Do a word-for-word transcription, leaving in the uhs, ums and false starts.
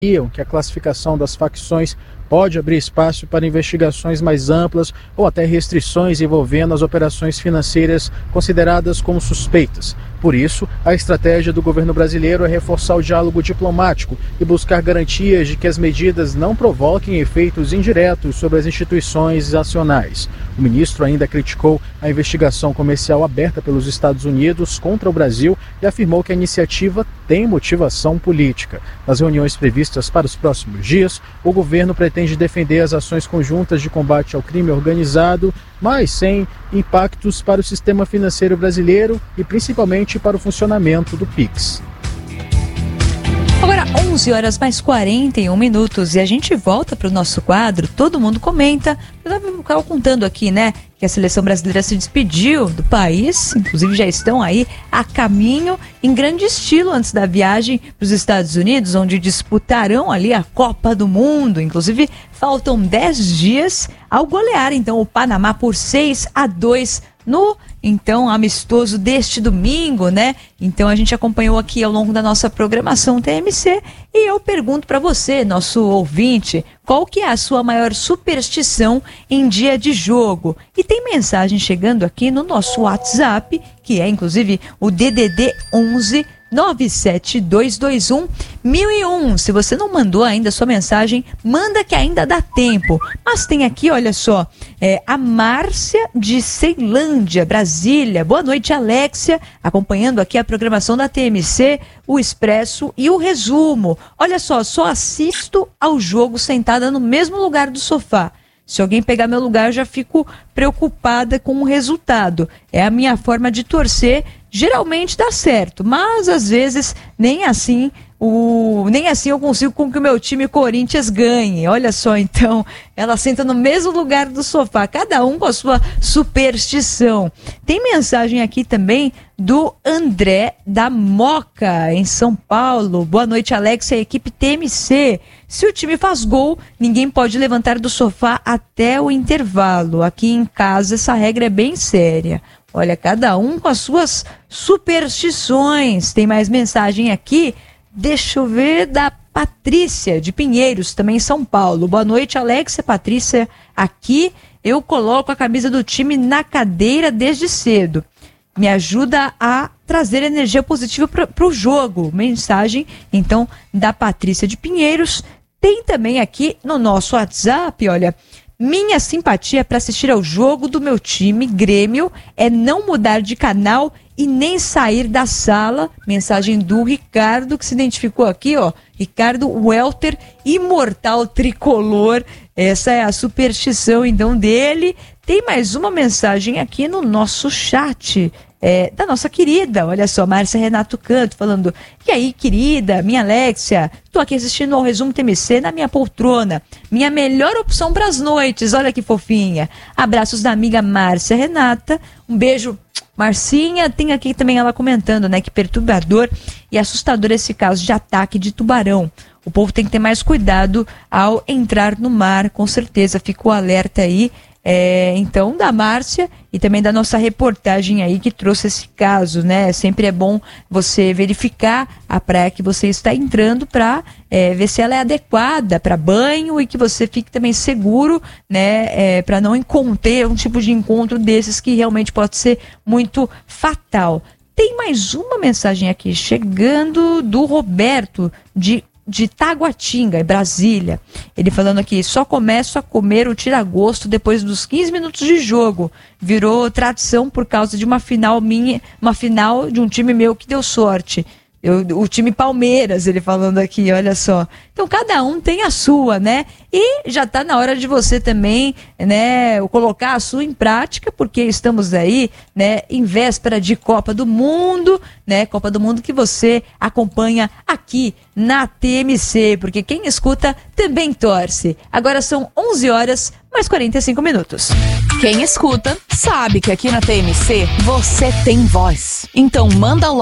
que a classificação das facções pode abrir espaço para investigações mais amplas ou até restrições envolvendo as operações financeiras consideradas como suspeitas. Por isso, a estratégia do governo brasileiro é reforçar o diálogo diplomático e buscar garantias de que as medidas não provoquem efeitos indiretos sobre as instituições nacionais. O ministro ainda criticou a investigação comercial aberta pelos Estados Unidos contra o Brasil e afirmou que a iniciativa tem motivação política. Nas reuniões previstas para os próximos dias, o governo pretende defender as ações conjuntas de combate ao crime organizado, mas sem impactos para o sistema financeiro brasileiro e principalmente para o funcionamento do Pix. Agora, onze horas mais quarenta e um minutos, e a gente volta para o nosso quadro Todo Mundo Comenta. Eu estava contando aqui, né, que a seleção brasileira se despediu do país, inclusive já estão aí a caminho, em grande estilo, antes da viagem para os Estados Unidos, onde disputarão ali a Copa do Mundo. Inclusive, faltam dez dias ao golear, então, o Panamá por seis a dois no, então, amistoso deste domingo, né? Então, a gente acompanhou aqui ao longo da nossa programação T M C e eu pergunto para você, nosso ouvinte, qual que é a sua maior superstição em dia de jogo? E tem mensagem chegando aqui no nosso WhatsApp, que é, inclusive, o D D D onze nove sete dois dois um mil e um. Se você não mandou ainda sua mensagem, manda que ainda dá tempo. Mas tem aqui, olha só, é, a Márcia de Ceilândia, Brasília. Boa noite, Alexia, acompanhando aqui a programação da T M C, o Expresso e o resumo. Olha só, só assisto ao jogo sentada no mesmo lugar do sofá. Se alguém pegar meu lugar, eu já fico preocupada com o resultado. É a minha forma de torcer. Geralmente dá certo, mas às vezes nem assim, o, nem assim eu consigo com que o meu time Corinthians ganhe. Olha só, então, ela senta no mesmo lugar do sofá, cada um com a sua superstição. Tem mensagem aqui também do André da Moca, em São Paulo. Boa noite, Alex e a equipe T M C. Se o time faz gol, ninguém pode levantar do sofá até o intervalo. Aqui em casa essa regra é bem séria. Olha, cada um com as suas superstições. Tem mais mensagem aqui, deixa eu ver, da Patrícia de Pinheiros, também em São Paulo. Boa noite, Alexia, Patrícia. Aqui eu coloco a camisa do time na cadeira desde cedo. Me ajuda a trazer energia positiva para o jogo. Mensagem, então, da Patrícia de Pinheiros. Tem também aqui no nosso WhatsApp, olha... Minha simpatia para assistir ao jogo do meu time, Grêmio, é não mudar de canal e nem sair da sala. Mensagem do Ricardo, que se identificou aqui, ó. Ricardo Welter, imortal tricolor. Essa é a superstição, então, dele. Tem mais uma mensagem aqui no nosso chat. É, da nossa querida, olha só, Márcia Renato Canto, falando: e aí, querida, minha Alexia, tô aqui assistindo ao resumo T M C na minha poltrona, minha melhor opção para as noites, olha que fofinha. Abraços da amiga Márcia Renata, um beijo, Marcinha. Tem aqui também ela comentando, né, que perturbador e assustador esse caso de ataque de tubarão. O povo tem que ter mais cuidado ao entrar no mar, com certeza, ficou alerta aí. É, então, da Márcia e também da nossa reportagem aí que trouxe esse caso, né? Sempre é bom você verificar a praia que você está entrando para é, ver se ela é adequada para banho e que você fique também seguro, né? É, para não encontrar um tipo de encontro desses que realmente pode ser muito fatal. Tem mais uma mensagem aqui chegando do Roberto de de Taguatinga, em Brasília. Ele falando aqui: só começo a comer o tira-gosto depois dos quinze minutos de jogo. Virou tradição por causa de uma final minha, uma final de um time meu que deu sorte. Eu, o time Palmeiras, ele falando aqui, olha só. Então, cada um tem a sua, né? E já está na hora de você também, né, colocar a sua em prática, porque estamos aí, né, em véspera de Copa do Mundo, né? Copa do Mundo que você acompanha aqui na T M C, porque quem escuta também torce. Agora são onze horas mais quarenta e cinco minutos. Quem escuta sabe que aqui na T M C você tem voz. Então, manda logo